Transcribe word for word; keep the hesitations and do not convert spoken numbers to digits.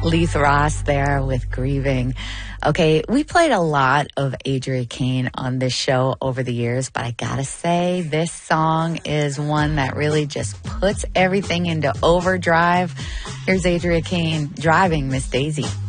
Leith Ross there with Grieving. Okay, we played a lot of Adria Kane on this show over the years, but I gotta say, this song is one that really just puts everything into overdrive. Here's Adria Kane driving Miss Daisy.